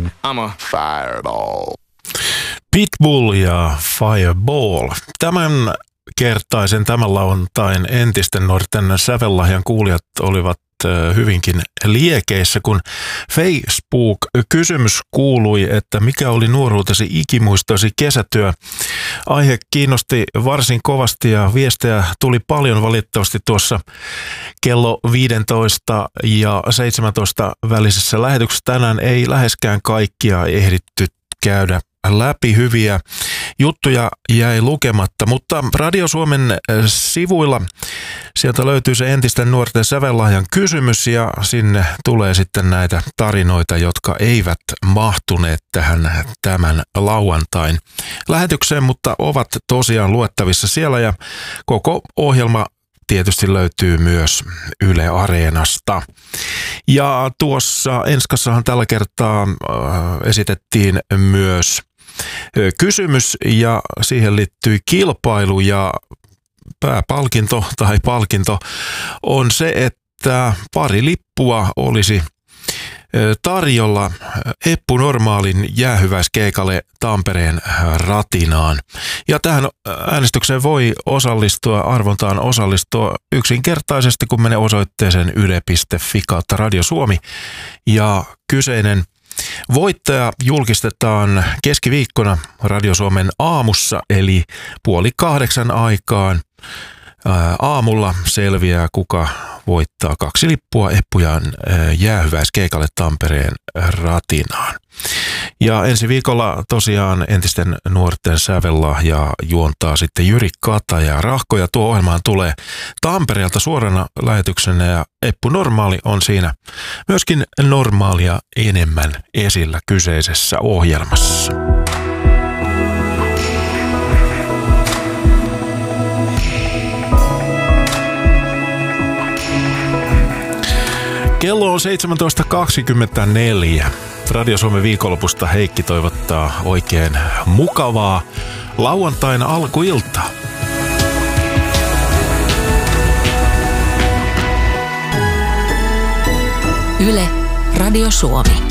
I'm a fireball. Pitbull ja Fireball. Tämän lauantain entisten nuorten sävellahjan kuulijat olivat hyvinkin liekeissä, kun Facebook-kysymys kuului, että mikä oli nuoruutesi ikimuistoisi kesätyö. Aihe kiinnosti varsin kovasti ja viestejä tuli paljon valitettavasti tuossa kello 15 ja 17 välisessä lähetyksessä. Tänään ei läheskään kaikkia ehditty käydä läpi, hyviä juttuja jäi lukematta, mutta Radio Suomen sivuilla sieltä löytyy se entisten nuorten sävellahjan kysymys ja sinne tulee sitten näitä tarinoita, jotka eivät mahtuneet tämän lauantain lähetykseen, mutta ovat tosiaan luettavissa siellä ja koko ohjelma tietysti löytyy myös Yle Areenasta. Ja tuossa Enskassahan tällä kertaa esitettiin myös kysymys ja siihen liittyy kilpailu ja pääpalkinto tai palkinto on se, että pari lippua olisi tarjolla Eppu Normaalin jäähyväiskeikalle Tampereen Ratinaan. Ja tähän äänestykseen voi arvontaan osallistua yksinkertaisesti, kun menee osoitteeseen yle.fi/Radio Suomi. Ja kyseinen voittaja julkistetaan keskiviikkona Radio Suomen aamussa, eli 7:30 aikaan. Aamulla selviää, kuka voittaa 2 lippua Eppujan jäähyväiskeikalle Tampereen Ratinaan. Ja ensi viikolla tosiaan entisten nuorten sävellahjaa juontaa sitten Jyri Kata ja Rahko, ja tuo ohjelmaan tulee Tampereelta suorana lähetyksenä, ja Eppu Normaali on siinä myöskin normaalia enemmän esillä kyseisessä ohjelmassa. Kello on 17.24. Radio Suomen viikonlopusta Heikki toivottaa oikein mukavaa lauantain alkuiltaa. Yle, Radio Suomi.